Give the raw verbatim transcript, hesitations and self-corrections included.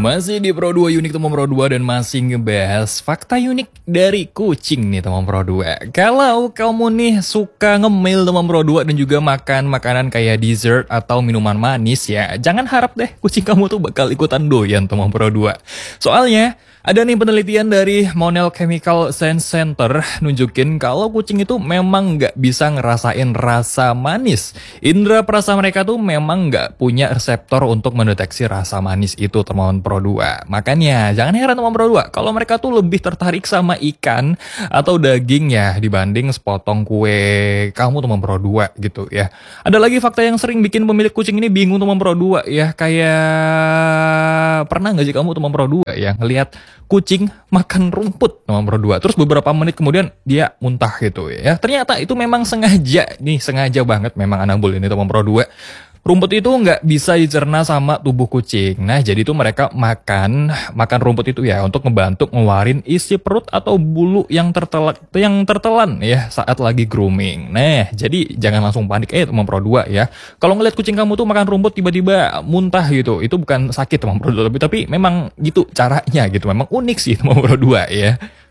Masih di Pro dua Unik teman Pro dua dan masih ngebahas fakta unik dari kucing nih teman Pro dua. Kalau kamu nih suka ngemil teman Pro dua dan juga makan makanan kayak dessert atau minuman manis ya, jangan harap deh kucing kamu tuh bakal ikutan doyan teman Pro dua. Soalnya ada nih penelitian dari Monell Chemical Science Center nunjukin kalau kucing itu memang nggak bisa ngerasain rasa manis. Indra perasa mereka tuh memang nggak punya reseptor untuk mendeteksi rasa manis itu teman Pro dua. Makanya jangan heran teman Pro dua kalau mereka tuh lebih tertarik sama ikan atau daging ya dibanding sepotong kue kamu teman Pro dua gitu ya. Ada lagi fakta yang sering bikin pemilik kucing ini bingung teman Pro dua ya, kayak pernah nggak sih kamu teman Pro dua ya ngelihat kucing makan rumput teman Pro dua terus beberapa menit kemudian dia muntah gitu ya. Ternyata itu memang sengaja nih, sengaja banget memang Anabul ini teman Pro dua. Rumput itu nggak bisa dicerna sama tubuh kucing. Nah, jadi itu mereka makan makan rumput itu ya untuk ngebantu ngeluarin isi perut atau bulu yang tertelan yang tertelan ya saat lagi grooming. Nah, jadi jangan langsung panik eh teman Pro dua ya. Kalau ngeliat kucing kamu tuh makan rumput tiba-tiba muntah gitu, itu bukan sakit teman Pro dua, tapi tapi memang gitu caranya gitu. Memang unik sih teman Pro dua ya.